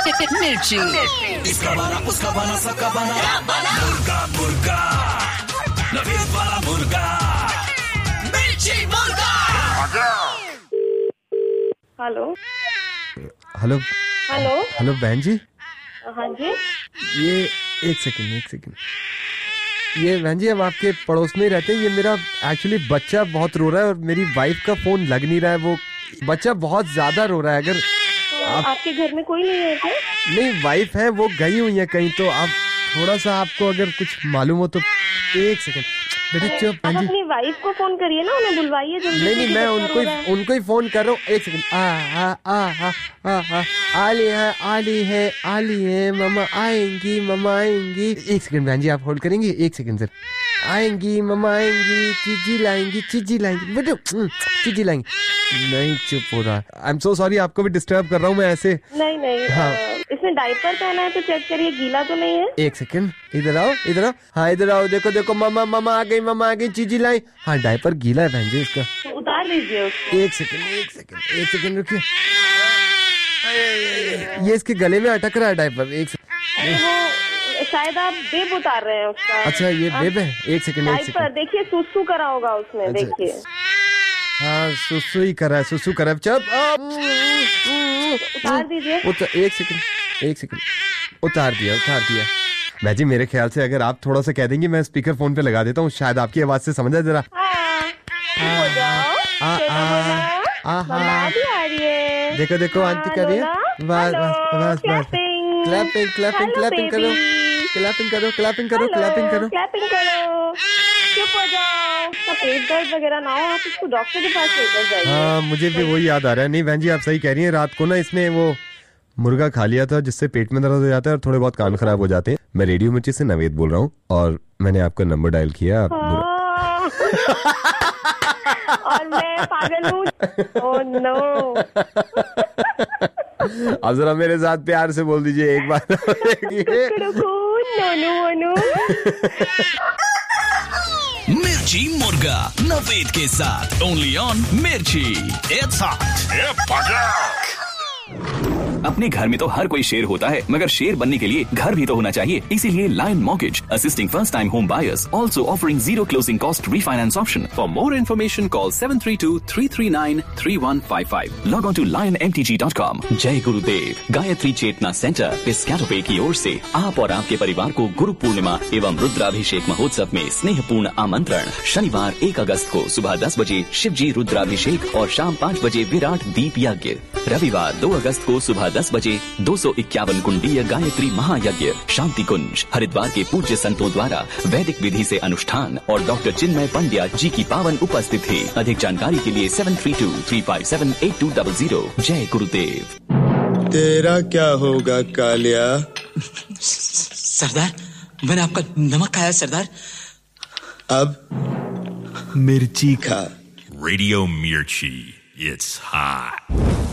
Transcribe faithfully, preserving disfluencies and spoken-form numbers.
मिर्ची। इसका बना उसका बना सबका बना मुर्गा मुर्गा नवीद वाला मुर्गा मिर्ची मुर्गा। हेलो हेलो हेलो हेलो बहन जी, हाँ जी। ये एक सेकंड एक सेकंड ये बहन जी हम आपके पड़ोस में ही रहते हैं। ये मेरा एक्चुअली बच्चा बहुत रो रहा है और मेरी वाइफ का फोन लग नहीं रहा है। वो बच्चा बहुत ज्यादा रो रहा है। अगर तो आप आपके घर में कोई नहीं है क्या? नहीं, वाइफ है, वो गई हुई है कहीं। तो आप थोड़ा सा, आपको अगर कुछ मालूम हो तो एक सेकंड बेटे चुप। आप बहन जी अपनी वाइफ को फोन करिए ना, उन्हें बुलवाइए जल्दी। नहीं नहीं, से, मैं बच्चा उनको रो ही रहा है। उनको ही फोन कर रहा हूँ। एक सेकंड। आ आ आ आ आ आ आली है आली है आली है मम्मा आएंगी मम्मा आएंगी। एक सेकंड बहन जी आप होल्ड करेंगे? एक सेकंड सर। आएंगी मम्मा आएंगी, चीजी लाएंगी चीजी लाएंगी बेटे चीजी लाएंगी। नहीं चुप हो रहा। आई एम सो सॉरी, आपको भी डिस्टर्ब कर रहा हूँ मैं ऐसे। नहीं नहीं, हाँ। अ, इसने डायपर पहना है तो चेक करिए, गीला तो नहीं है। एक सेकंड, इधर आओ इधर आओ। हाँ इधर आओ, देखो देखो मम्मा मम्मा आ गई मम्मा आ गई चीजी लाई। हाँ डायपर गीला है बहन जी इसका। तो उतार दीजिए उसको। एक सेकंड एक सेकंड एक सेकंड रुकिए। ये इसके गले में अटक रहा है डायपर। एक सेकंड। वो शायद आप बेब उतार रहे हैं उसका। अच्छा ये आप बेब है। एक सेकंड एक डायपर सेकंड। देखिए, सुसु करा होगा उसने। अच्छा। देखिए हाँ सुसु ही करा है, सुसु करा है। चुप। उतार दीजिए। उतार, एक सेकंड एक सेकंड उतार दिया उतार दिया। भाई जी मेरे ख्याल से अगर आप थोड़ा सा कह देंगे, मैं स्पीकर फोन पे लगा देता हूँ, शायद आपकी आवाज से समझ आए जरा। हाँ, चुप हो जाओ। आ, छोटा आ, बोला, आ, मम्मा आ। भी आ रही है। देखो देखो हाँ, आंटी कर रही है। लोला। बस बस हेलो, बस बस clapping. Clapping clapping hello, clapping करो बेबी। क्लैपिंग करो क्लैपिंग करो हेलो, क्लैपिंग करो। क्लैपिंग करो। चुप हो जाओ। उसका पेट दर्द वगैरह ना हो, आप इसको डॉक्टर के पास लेकर जाइए। हाँ मुझे भी वही याद आ रहा है। नहीं बहन जी आप सही कह रही हैं। रात को ना इसने वो मुर्गा खा लिया था, जिससे पेट में दर्द हो जाता है और थोड़े बहुत कान खराब हो जाते हैं। मैं रेडियो मिर्ची से नवेद बोल रहा हूँ और मैंने आपका नंबर डायल किया। आप हाँ। और मैं पागल हूँ। Oh no. अब जरा मेरे साथ प्यार से बोल दीजिए एक बार। नोनू वोनू। मिर्ची मुर्गा नवेद के साथ ओनली ऑन मिर्ची। It's hot. अपने घर में तो हर कोई शेर होता है, मगर शेर बनने के लिए घर भी तो होना चाहिए। इसीलिए lion mortgage assisting first time home buyers, also offering zero closing cost refinance option. For more information call seven three to three three nine three one five five. Log on to lion M T G dot com. जय गुरुदेव गायत्री चेतना centre पिस्काटोपे की ओर से आप और आपके परिवार को गुरु पूर्णिमा एवं रुद्राभिषेक महोत्सव में स्नेहपूर्ण आमंत्रण। शनिवार एक अगस्त को सुबह दस बजे शिव जी रुद्राभिषेक और शाम पाँच बजे विराट दीप यज्ञ। रविवार दो अगस्त को सुबह दस बजे दो सौ इक्यावन कुंडीय गायत्री महायज्ञ शांति कुंज। हरिद्वार के पूज्य संतों द्वारा वैदिक विधि से अनुष्ठान और डॉक्टर चिन्मय पंड्या जी की पावन उपस्थिति। अधिक जानकारी के लिए seven three to three five seven eight to double zero. जय गुरुदेव। तेरा क्या होगा कालिया? सरदार मैंने आपका नमक खाया सरदार। अब मिर्ची खा। रेडियो मिर्ची। It's hot.